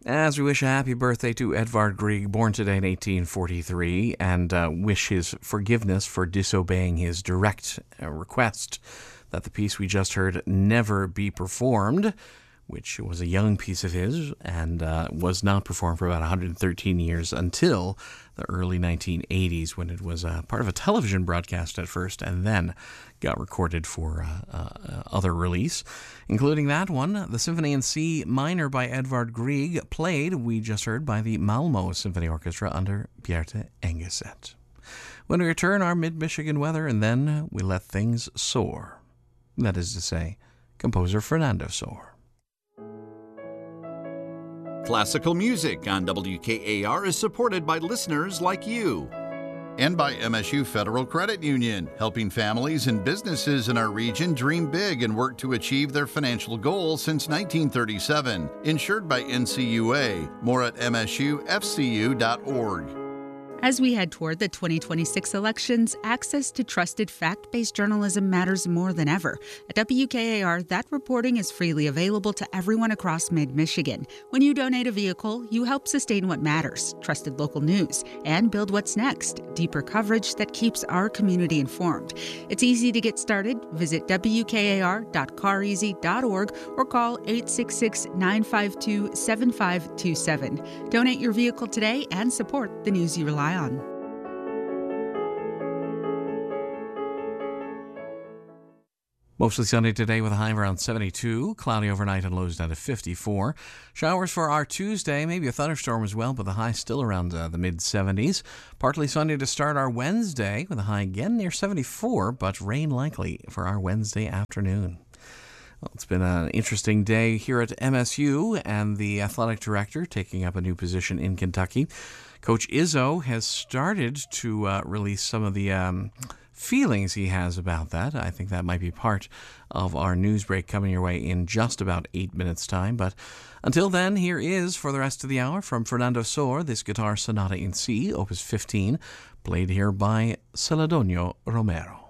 As we wish a happy birthday to Edvard Grieg, born today in 1843, and wish his forgiveness for disobeying his direct request that the piece we just heard never be performed, which was a young piece of his and was not performed for about 113 years until the early 1980s, when it was part of a television broadcast at first and then got recorded for other release, including that one, the Symphony in C minor by Edvard Grieg, played, we just heard, by the Malmö Symphony Orchestra under Bjarte Engeset. When we return, our mid-Michigan weather, and then we let things soar. That is to say, composer Fernando Sor. Classical music on WKAR is supported by listeners like you. And by MSU Federal Credit Union, helping families and businesses in our region dream big and work to achieve their financial goals since 1937. Insured by NCUA. More at msufcu.org. As we head toward the 2026 elections, access to trusted fact-based journalism matters more than ever. At WKAR, that reporting is freely available to everyone across mid-Michigan. When you donate a vehicle, you help sustain what matters, trusted local news, and build what's next, deeper coverage that keeps our community informed. It's easy to get started. Visit wkar.careasy.org or call 866-952-7527. Donate your vehicle today and support the news you rely on. Mostly sunny today with a high of around 72. Cloudy overnight and lows down to 54. Showers for our Tuesday, maybe a thunderstorm as well, but the high still around the mid-70s. Partly sunny to start our Wednesday with a high again near 74, but rain likely for our Wednesday afternoon. Well, it's been an interesting day here at MSU, and the athletic director taking up a new position in Kentucky. Coach Izzo has started to release some of the feelings he has about that. I think that might be part of our news break coming your way in just about 8 minutes' time. But until then, here is, for the rest of the hour, from Fernando Sor, this guitar sonata in C, opus 15, played here by Celedonio Romero.